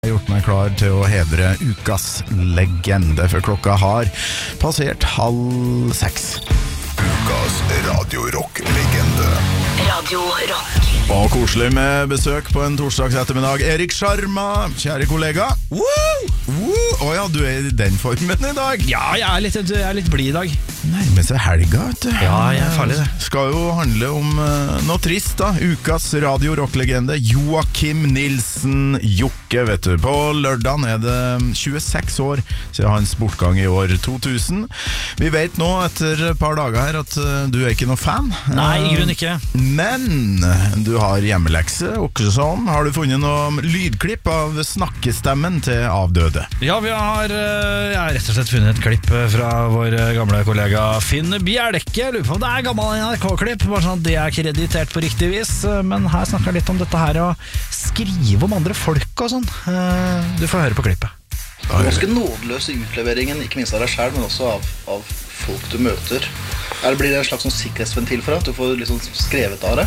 Jeg har gjort meg klar til å hedre ukas legende, for klokka har passert 5:30. Ukas Radio Rock-legende. Radio Rock. Og koselig med besøk på en torsdags ettermiddag. Erik Sjarma, kjære kollega. Åja, du er i den formen i dag. Ja, jeg er litt blid i dag. Nærmer seg helga, vet du. Ja, jeg er farlig det. Skal jo handle om noe trist da. Ukas Radio Rock-legende Joakim Nilsen Jokke, vet du. På lørdagen er det 26 år siden hans bortgang i år 2000. Vi vet nå etter et par dager her at du er ikke noe fan. Nei, i grunnen ikke. Men du har hjemmelekse, også sånn. Har du funnet noe lydklipp av snakkestemmen til avdøde? Ja, jeg har rett og slett funnet et klipp fra vår gamle kollega Finn Bjelke. Jeg lurer på om det er gammel NRK-klipp, bare sånn at det er kreditert på riktig vis. Men her snakker jeg litt om dette her å skrive om andre folk og sånn. Du får høre på klippet. Ganske nådeløs i utleveringen, ikke minst av deg selv, men også av folk du møter. Blir det en slags sånn sikkerhetsventil for deg, at du får liksom skrevet av det?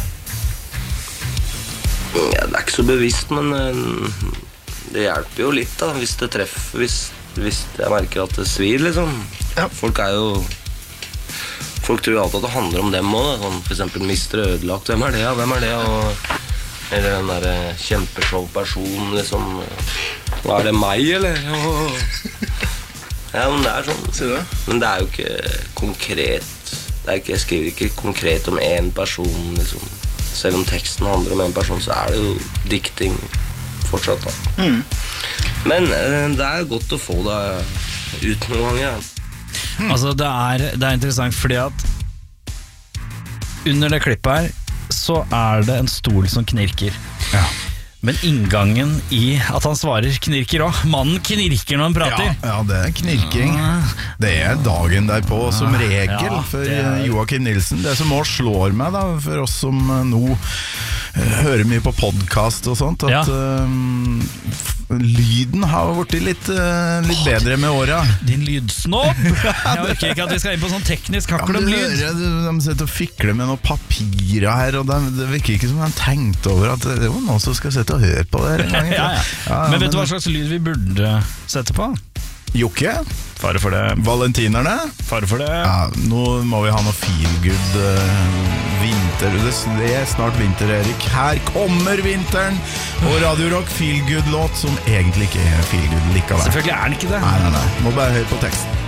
Ja, det er ikke så bevisst, men det hjelper jo litt da, hvis det treffer, hvis jeg merker at det svir, liksom. Ja. Folk tror jo alltid at det handler om dem også, sånn, for eksempel mister ødelagt, hvem er det, ja, hvem er det, eller den der kjempeshow-personen, liksom, hva er det, meg, eller? Ja, men det er sånn. Sier du? Men det er jo ikke konkret, jeg skriver ikke konkret om en person, liksom. Selv om teksten handler om en person, så er det jo dikting fortsatt da. Men det er godt å få det ut noen ganger. Altså, det er interessant fordi at under det klippet her så er det en stol som knirker. Ja. Men inngangen i at han svarer knirker også. Mannen knirker når han prater. Ja, det er knirking. Det er dagen derpå som regel for Joakim Nilsen. Det som også slår meg da, for oss som nå hører mye på podcast og sånt, at lyden har vært litt bedre med åra. Din lydsnobb. Jeg orker ikke at vi skal inn på sånn teknisk hakkel om lyd. De sitter og fikler med noen papirer her, og det virker ikke som de har tenkt over at det er noen som skal sitte og høre på det en gang. Men vet du hva slags lyd vi burde sette på? Jokke? Fare for det. Valentinerne? Fare for det. Ja, nå må vi ha noe feelgood vinter. Det er snart vinter, Erik. Her kommer vinteren! Og Radio Rock feelgood-låt som egentlig ikke er feelgood likevel. Selvfølgelig er den ikke det. Nei. Må bare høre på teksten.